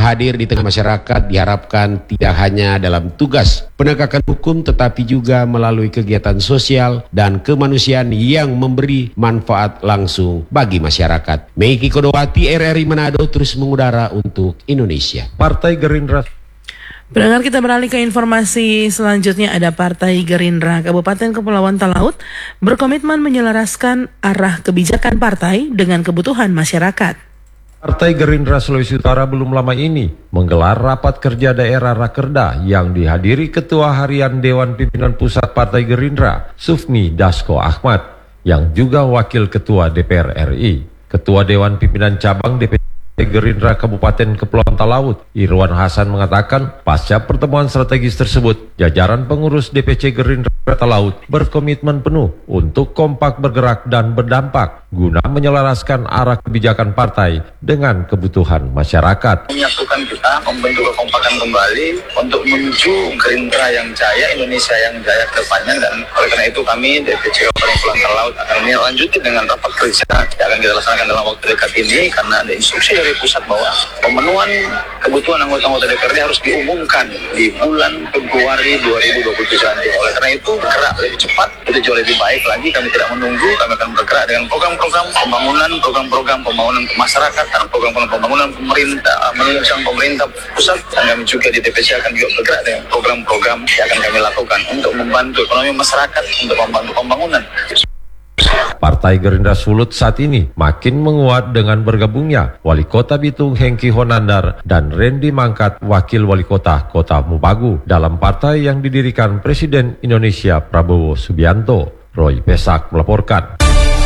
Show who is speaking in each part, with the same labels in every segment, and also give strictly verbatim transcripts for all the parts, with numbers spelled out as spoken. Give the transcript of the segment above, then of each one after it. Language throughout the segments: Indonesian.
Speaker 1: hadir di tengah masyarakat diharapkan tidak hanya dalam tugas penegakan hukum tetapi juga melalui kegiatan sosial dan kemanusiaan yang memberi manfaat langsung bagi masyarakat. Meiki Kodowati, R R I Manado, terus mengudara untuk Indonesia.
Speaker 2: Partai Gerindra.
Speaker 3: Pendengar, kita beralih ke informasi selanjutnya. Ada Partai Gerindra Kabupaten Kepulauan Talaut berkomitmen menyelaraskan arah kebijakan partai dengan kebutuhan masyarakat.
Speaker 2: Partai Gerindra Sulawesi Utara belum lama ini menggelar rapat kerja daerah Rakerda yang dihadiri Ketua Harian Dewan Pimpinan Pusat Partai Gerindra, Sufmi Dasko Ahmad, yang juga Wakil Ketua D P R R I. Ketua Dewan Pimpinan Cabang D P R Gerindra Kabupaten Kepulauan Talaut, Irwan Hasan, mengatakan pasca pertemuan strategis tersebut, jajaran pengurus D P C Gerindra Talaut berkomitmen penuh untuk kompak bergerak dan berdampak guna menyelaraskan arah kebijakan partai dengan kebutuhan masyarakat.
Speaker 4: Menyatukan kita, membentuk kekompakan kembali untuk menuju Gerindra yang jaya, Indonesia yang jaya ke depannya, dan oleh karena itu kami D P C Kabupaten Kepulauan Talaut akan melanjutkan dengan rapat kerja yang akan kita laksanakan dalam waktu dekat ini karena ada instruksi dari pusat bahwa pemenuhan kebutuhan anggota-anggota D P R D harus diumumkan di bulan Februari dua ribu dua puluh tujuh nanti. Oleh karena itu bergerak lebih cepat, itu jauh lebih baik lagi. Kami tidak menunggu, kami akan bergerak dengan program-program pembangunan, program-program pembangunan masyarakat, dan program-program pembangunan pemerintah, menunjang pemerintah pusat. Dan kami juga di D P C akan juga bergerak dengan program-program yang akan kami lakukan untuk membantu ekonomi masyarakat, untuk membantu pembangunan.
Speaker 2: Partai Gerindra Sulut saat ini makin menguat dengan bergabungnya Wali Kota Bitung Hengki Honandar dan Randy Mangkat, Wakil Wali Kota Kota Mubagu, dalam partai yang didirikan Presiden Indonesia Prabowo Subianto. Roy Pesak melaporkan.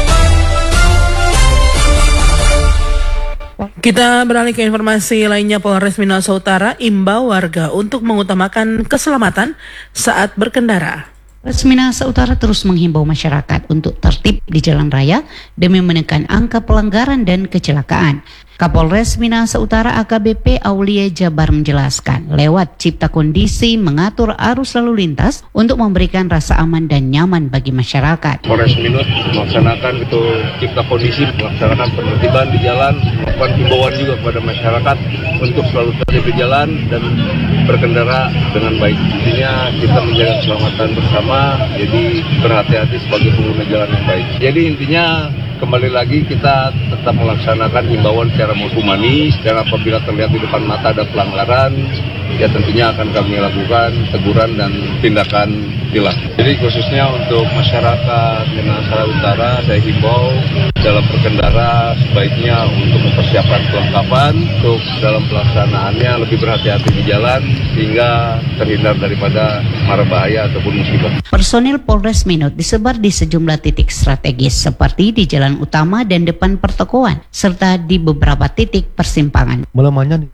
Speaker 3: Kita beralih ke informasi lainnya. Polres Minahasa Utara imbau warga untuk mengutamakan keselamatan saat berkendara.
Speaker 5: Polres Minahasa Utara terus menghimbau masyarakat untuk tertib di jalan raya demi menekan angka pelanggaran dan kecelakaan. Kapolres Minahasa Utara A K B P Aulia Jabar menjelaskan, lewat cipta kondisi mengatur arus lalu lintas untuk memberikan rasa aman dan nyaman bagi masyarakat.
Speaker 6: Polres Minus melaksanakan itu cipta kondisi, melaksanakan penertiban di jalan, melakukan himbauan juga kepada masyarakat untuk selalu tertib di jalan dan berkendara dengan baik. Intinya kita menjaga keselamatan bersama, jadi berhati-hati sebagai pengguna jalan yang baik. Jadi intinya kembali lagi kita tetap melaksanakan himbauan secara humanis, dan apabila terlihat di depan mata ada pelanggaran, ya tentunya akan kami lakukan teguran dan tindakan tilang. Jadi khususnya untuk masyarakat Minahasa Utara, saya himbau dalam berkendara sebaiknya untuk mempersiapkan kelengkapan untuk dalam pelaksanaannya lebih berhati-hati di jalan sehingga terhindar daripada mara bahaya ataupun musibah.
Speaker 5: Personil Polres Minut disebar di sejumlah titik strategis seperti di jalan utama dan depan pertokoan serta di beberapa titik persimpangan.
Speaker 2: Melemahnya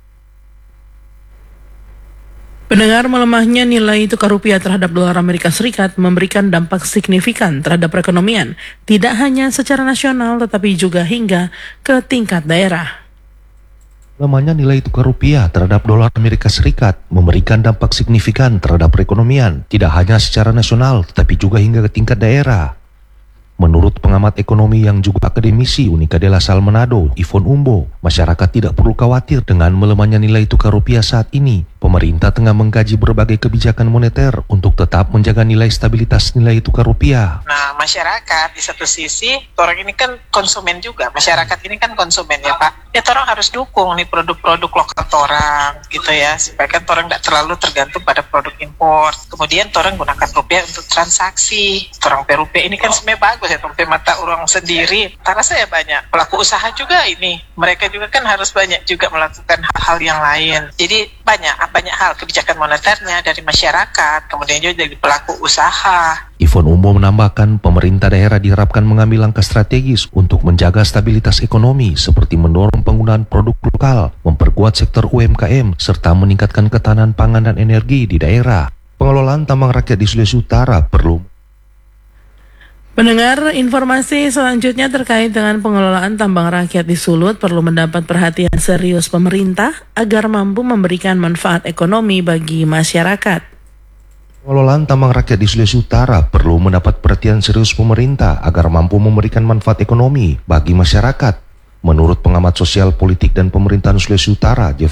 Speaker 3: Pendengar, melemahnya nilai tukar rupiah terhadap dolar Amerika Serikat memberikan dampak signifikan terhadap perekonomian, tidak hanya secara nasional tetapi juga hingga ke tingkat daerah.
Speaker 7: Lemahnya nilai tukar rupiah terhadap dolar Amerika Serikat memberikan dampak signifikan terhadap perekonomian, tidak hanya secara nasional tetapi juga hingga ke tingkat daerah. Menurut pengamat ekonomi yang juga akademisi Unika de la Salle Manado, Ivon Umbo, masyarakat tidak perlu khawatir dengan melemahnya nilai tukar rupiah saat ini. Pemerintah tengah mengkaji berbagai kebijakan moneter untuk tetap menjaga nilai stabilitas nilai tukar rupiah.
Speaker 8: Nah, masyarakat di satu sisi, orang ini kan konsumen juga. Masyarakat ini kan konsumen ya Pak. Ya orang harus dukung nih produk-produk lokal orang gitu ya, supaya kan orang tidak terlalu tergantung pada produk impor. Kemudian orang gunakan rupiah untuk transaksi. Orang rupiah ini kan sebenarnya bagus ya, rupiah mata orang sendiri. Karena saya banyak pelaku usaha juga ini. Mereka juga kan harus banyak juga melakukan hal-hal yang lain. Jadi banyak banyak hal kebijakan moneternya dari masyarakat, kemudian juga dari pelaku usaha.
Speaker 7: Ivon Umbo menambahkan pemerintah daerah diharapkan mengambil langkah strategis untuk menjaga stabilitas ekonomi seperti mendorong penggunaan produk lokal, memperkuat sektor U M K M, serta meningkatkan ketahanan pangan dan energi di daerah. Pengelolaan tambang rakyat di Sulawesi Utara perlu.
Speaker 3: Pendengar, informasi selanjutnya terkait dengan pengelolaan tambang rakyat di Sulut perlu mendapat perhatian serius pemerintah agar mampu memberikan manfaat ekonomi bagi masyarakat.
Speaker 7: Pengelolaan tambang rakyat di Sulawesi Utara perlu mendapat perhatian serius pemerintah agar mampu memberikan manfaat ekonomi bagi masyarakat. Menurut pengamat sosial politik dan pemerintahan Sulawesi Utara, Jeff